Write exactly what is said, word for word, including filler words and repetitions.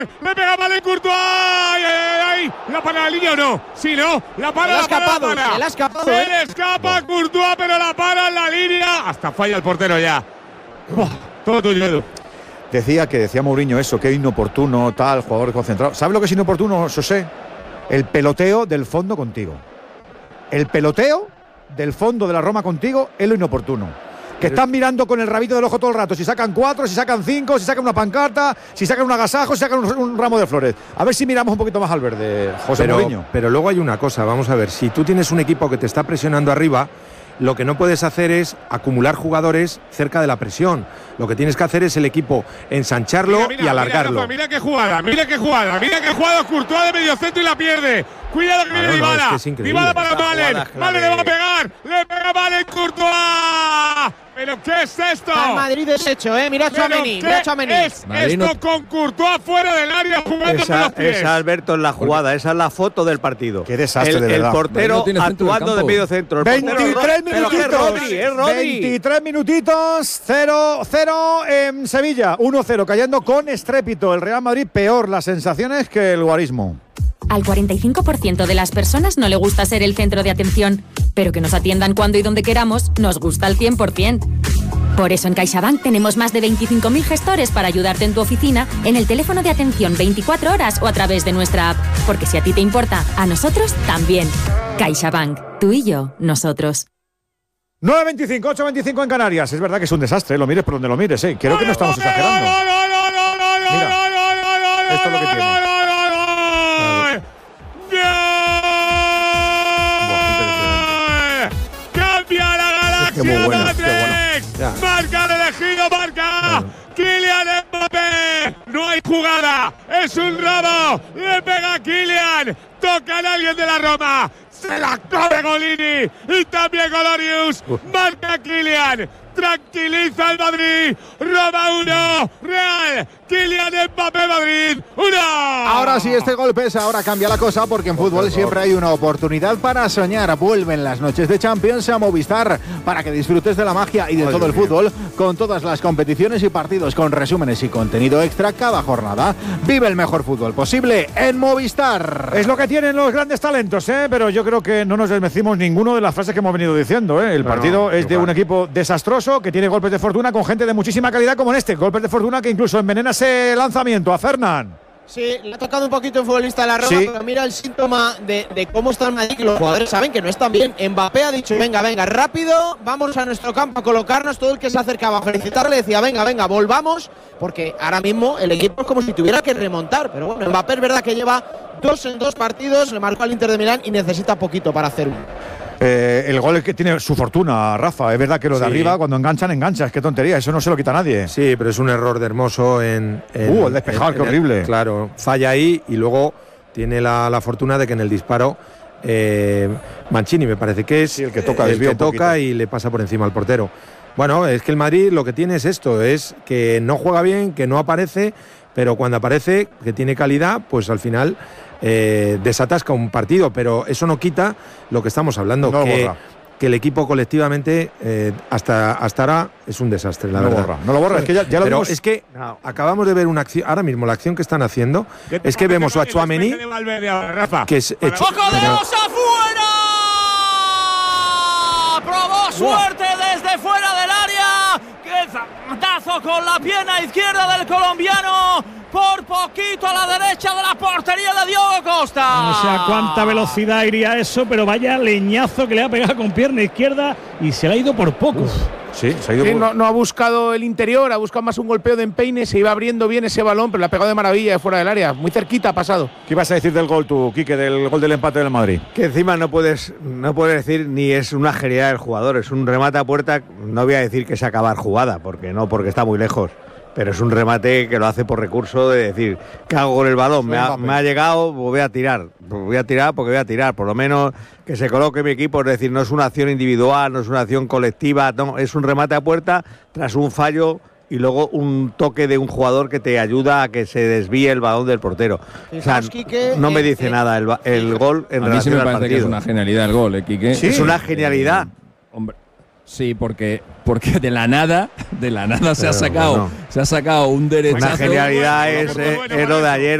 Le pega mal en Courtois. ¡Ay, ay, ay! ¿La para la línea o no? Sí, ¿no? La para, Se le ha la para, escapado, la para. se le ha escapado, Se ¿eh? le escapa Courtois, pero la para en la línea. Hasta falla el portero ya. Buah, todo tuyo, Edu. Decía que decía Mourinho eso, que inoportuno, tal, jugador concentrado. ¿Sabe lo que es inoportuno, José? El peloteo del fondo contigo. El peloteo del fondo de la Roma contigo es lo inoportuno. Que están mirando con el rabito del ojo todo el rato. Si sacan cuatro, si sacan cinco, si sacan una pancarta, si sacan un agasajo, si sacan un, un ramo de flores. A ver si miramos un poquito más al verde, José pero, Mourinho. Pero luego hay una cosa, vamos a ver. Si tú tienes un equipo que te está presionando arriba, lo que no puedes hacer es acumular jugadores cerca de la presión. Lo que tienes que hacer es el equipo ensancharlo mira, mira, y alargarlo. Mira, Rafa, mira qué jugada, mira qué jugada, mira qué jugada Courtois de medio centro y la pierde. Cuidado que viene no, no, Dybala. es que es increíble. Dybala para Esta Malen. jugada es clave. Malen le va a pegar. Le pega Malen Courtois. ¿Pero qué es esto? Al Madrid deshecho, eh. Mira a ¿Pero Tchouaméni, qué mira a Tchouaméni. es Madrid esto no- con Courtois fuera del área jugando con Esa, los pies? esa, Alberto, es la jugada, esa es la foto del partido. Qué desastre, el, de verdad. El portero Madrid no tiene centro del actuando de campo. medio centro. El portero veintitrés es Ro- pero que minutitos. es Rodri, es Rodri. veintitrés minutitos. cero cero en Sevilla. uno cero, cayendo con estrépito. El Real Madrid peor las sensaciones que el guarismo. Al cuarenta y cinco por ciento de las personas no le gusta ser el centro de atención, pero que nos atiendan cuando y donde queramos nos gusta al cien por ciento. Por eso en CaixaBank tenemos más de veinticinco mil gestores para ayudarte en tu oficina, en el teléfono de atención veinticuatro horas o a través de nuestra app. Porque si a ti te importa, a nosotros también. CaixaBank. Tú y yo, nosotros. nueve veinticinco, ocho veinticinco en Canarias. Es verdad que es un desastre, lo mires por donde lo mires, ¿eh? Creo que no estamos exagerando. Mira, esto es lo que tiene. Cambia la galaxia. muy buena, Matrix. qué bueno. Marca el elegido, marca. Kylian Mbappé. No hay jugada. Es un robo. Le pega a Kylian. Toca a alguien de la Roma. Se la corre Golini. Y también Golorius. Marca a Kylian. Tranquiliza al Madrid. Roma uno. Real. Kylian Mbappé Madrid uno. Ahora sí, este gol pesa, ahora cambia la cosa porque en fútbol siempre hay una oportunidad para soñar. Vuelven las noches de Champions a Movistar para que disfrutes de la magia y de todo el fútbol con todas las competiciones y partidos con resúmenes y contenido extra cada jornada. Vive el mejor fútbol posible en Movistar. Es lo que tienen los grandes talentos, ¿eh? Pero yo creo que no nos desmecimos ninguno de las frases que hemos venido diciendo, ¿eh? El partido no, es de igual. un equipo desastroso que tiene golpes de fortuna con gente de muchísima calidad como en este. Golpes de fortuna que incluso envenena ese lanzamiento a Fernán. Sí, le ha tocado un poquito el futbolista de la Roma, Sí. pero mira el síntoma de, de cómo está el Madrid, que los jugadores saben que no están bien. Mbappé ha dicho, venga, venga, rápido, vamos a nuestro campo a colocarnos. Todo el que se acercaba a felicitarle decía, venga, venga, volvamos, porque ahora mismo el equipo es como si tuviera que remontar. Pero bueno, Mbappé es verdad que lleva dos en dos partidos, le marcó al Inter de Milán y necesita poquito para hacer uno. Eh, el gol es que tiene su fortuna, Rafa. Es verdad que lo de Sí. arriba, cuando enganchan, engancha. Es que tontería, eso no se lo quita nadie. Sí, pero es un error de Hermoso en… en Uh, el despejado, en- qué en- horrible. Claro, falla ahí y luego tiene la, la fortuna de que en el disparo eh, Mancini me parece que es Sí, el que toca, el desvía que un poquito. toca y le pasa por encima al portero. Bueno, es que el Madrid lo que tiene es esto, es que no juega bien, que no aparece, pero cuando aparece, que tiene calidad, pues al final eh, desatasca un partido, pero eso no quita lo que estamos hablando, No lo que, borra. que el equipo colectivamente eh, hasta, hasta ahora es un desastre, la no lo verdad. borra, no lo borra. Es que ya, ya lo Pero vimos. es que acabamos de ver una acción, ahora mismo la acción que están haciendo es que vemos a Tchouaméni, que es hecho, ¡Ojo de pero- Osa afuera! Probó suerte desde fuera del área. ¡Qué zapatazo con la pierna izquierda del colombiano! Por poquito a la derecha de la portería de Diogo Costa. No sé a cuánta velocidad iría eso, pero vaya leñazo que le ha pegado con pierna izquierda y se le ha ido por poco. Sí, se ha ido Sí, por- no, no ha buscado el interior, ha buscado más un golpeo de empeine, se iba abriendo bien ese balón, pero le ha pegado de maravilla de fuera del área. Muy cerquita ha pasado. ¿Qué ibas a decir del gol tú, Quique, del gol del empate del Madrid? Que encima no puedes, no puedes decir ni es una genialidad del jugador, es un remate a puerta. No voy a decir que se acabar jugada, porque no, porque está muy lejos. Pero es un remate que lo hace por recurso de decir, ¿qué hago con el balón? Me ha, me ha llegado, pues voy a tirar. Pues voy a tirar porque voy a tirar. Por lo menos que se coloque mi equipo. Es decir, no es una acción individual, no es una acción colectiva. No, es un remate a puerta tras un fallo y luego un toque de un jugador que te ayuda a que se desvíe el balón del portero. O sea, Quique, no me eh, dice eh, nada el, ba- el gol en A mí sí relación me al parece que es partido. una genialidad el gol, ¿eh, Quique? Es una genialidad. Hombre. Sí, porque, porque de la nada, de la nada se ha Pero, sacado, bueno. se ha sacado un derechazo. Una genialidad es, eh, es lo de ayer.